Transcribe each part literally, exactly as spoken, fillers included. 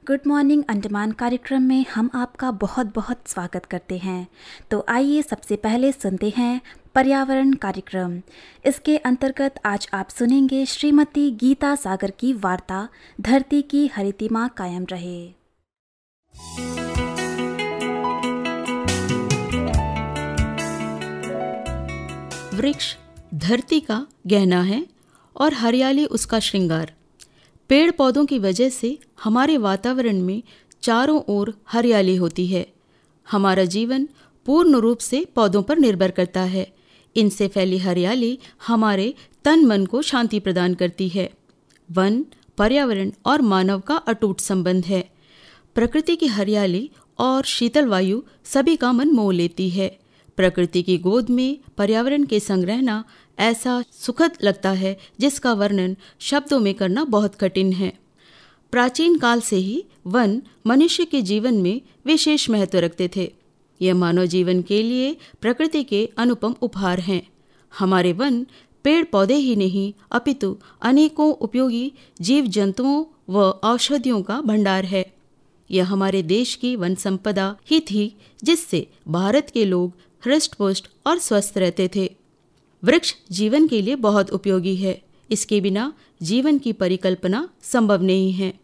Good morning Andaman कार्यक्रम में हम आपका बहुत बहुत स्वागत करते हैं। तो आइए सबसे पहले सुनते हैं पर्यावरण कार्यक्रम। इसके अंतर्गत आज आप सुनेंगे श्रीमती गीता सागर की वार्ता धरती की हरितिमा कायम रहे। वृक्ष धरती का गहना है और हरियाली उसका श्रृंगार। पेड़ पौधों की वजह से हमारे वातावरण में चारों ओर हरियाली होती है। हमारा जीवन पूर्ण रूप से पौधों पर निर्भर करता है। इनसे फैली हरियाली हमारे तन मन को शांति प्रदान करती है। वन, पर्यावरण और मानव का अटूट संबंध है। प्रकृति की हरियाली और शीतल वायु सभी का मन मोह लेती है। प्रकृति की गोद में पर्यावरण के संग रहना ऐसा सुखद लगता है जिसका वर्णन शब्दों में करना बहुत कठिन है। प्राचीन काल से ही वन मनुष्य के जीवन में विशेष महत्व रखते थे। यह मानव जीवन के लिए प्रकृति के अनुपम उपहार हैं। हमारे वन पेड़ पौधे ही नहीं अपितु अनेकों उपयोगी जीव जंतुओं व औषधियों का भंडार है। यह हमारे देश की वन संपदा ही थी जिससे भारत के लोग हृष्ट-पुष्ट और स्वस्थ रहते थे। वृक्ष जीवन के लिए बहुत उपयोगी है। इसके बिना जीवन की परिकल्पना संभव नहीं है।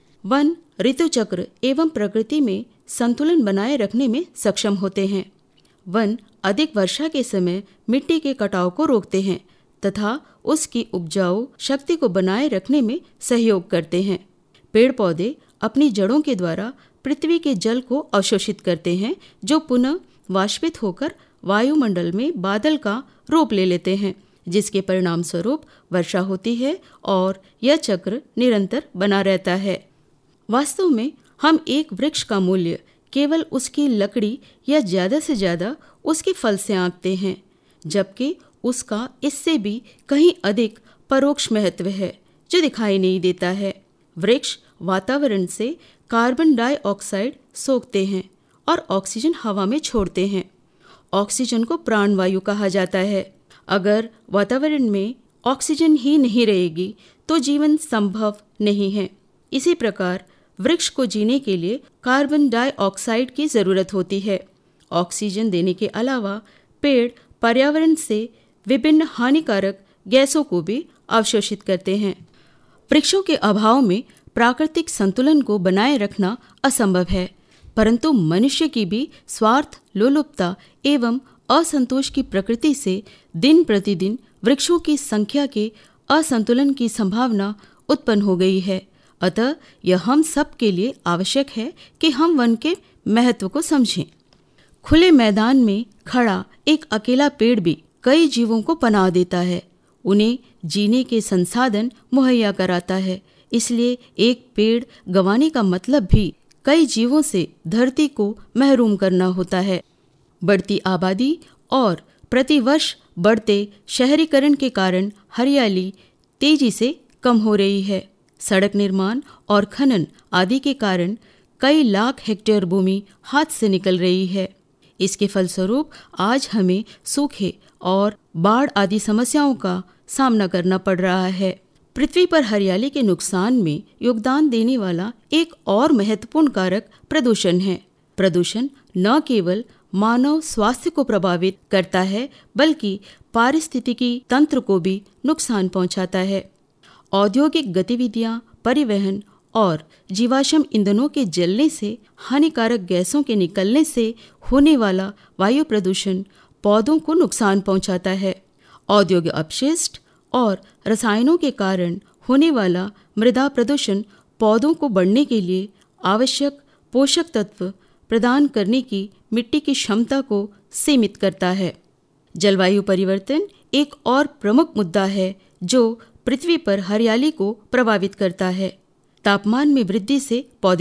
वन ऋतु चक्र एवं प्रकृति में संतुलन बनाए रखने में सक्षम होते हैं। वन अधिक वर्षा के समय मिट्टी के कटाव को रोकते हैं तथा उसकी उपजाऊ शक्ति को बनाए रखने में सहयोग करते हैं। पेड़ पौधे अपनी जड़ों के द्वारा पृथ्वी के जल को अवशोषित करते हैं, जो पुनः वाष्पित होकर वायुमंडल में बादल का रूप ले लेते हैं, जिसके परिणाम स्वरूप वर्षा होती है और यह चक्र निरंतर बना रहता है। वास्तव में हम एक वृक्ष का मूल्य केवल उसकी लकड़ी या ज़्यादा से ज़्यादा उसके फल से आंकते हैं, जबकि उसका इससे भी कहीं अधिक परोक्ष महत्व है जो दिखाई नहीं देता है। वृक्ष वातावरण से कार्बन डाइऑक्साइड सोखते हैं और ऑक्सीजन हवा में छोड़ते हैं। ऑक्सीजन को प्राणवायु कहा जाता है। अगर वातावरण में ऑक्सीजन ही नहीं रहेगी तो जीवन संभव नहीं है। इसी प्रकार वृक्ष को जीने के लिए कार्बन डाइऑक्साइड की जरूरत होती है। ऑक्सीजन देने के अलावा पेड़ पर्यावरण से विभिन्न हानिकारक गैसों को भी अवशोषित करते हैं। वृक्षों के अभाव में प्राकृतिक संतुलन को बनाए रखना असंभव है, परंतु मनुष्य की भी स्वार्थ, लोलुपता एवं असंतोष की प्रकृति से दिन प्रतिदिन वृक्षों की संख्या के असंतुलन की संभावना उत्पन्न हो गई है। अतः यह हम सब के लिए आवश्यक है कि हम वन के महत्व को समझें। खुले मैदान में खड़ा एक अकेला पेड़ भी कई जीवों को पनाह देता है, उन्हें जीने के संसाधन मुहैया कराता है। इसलिए एक पेड़ गंवाने का मतलब भी कई जीवों से धरती को महरूम करना होता है। बढ़ती आबादी और प्रतिवर्ष बढ़ते शहरीकरण के कारण हरियाली तेजी से कम हो रही है। सड़क निर्माण और खनन आदि के कारण कई लाख हेक्टेयर भूमि हाथ से निकल रही है। इसके फलस्वरूप आज हमें सूखे और बाढ़ आदि समस्याओं का सामना करना पड़ रहा है। पृथ्वी पर हरियाली के नुकसान में योगदान देने वाला एक और महत्वपूर्ण कारक प्रदूषण है। प्रदूषण न केवल मानव स्वास्थ्य को प्रभावित करता है बल्कि पारिस्थितिकी तंत्र को भी नुकसान पहुंचाता है। औद्योगिक गतिविधियां, परिवहन और जीवाश्म ईंधनों के जलने से हानिकारक गैसों के निकलने से होने वाला वायु प्रदूषण पौधों को नुकसान पहुंचाता है। औद्योगिक अपशिष्ट और रसायनों के कारण होने वाला मृदा प्रदूषण पौधों को बढ़ने के लिए आवश्यक पोषक तत्व प्रदान करने की मिट्टी की क्षमता को सीमित करता है। जलवायु परिवर्तन एक और प्रमुख मुद्दा है जो पृथ्वी पर हरियाली को प्रभावित करता है। तापमान में वृद्धि से पौधे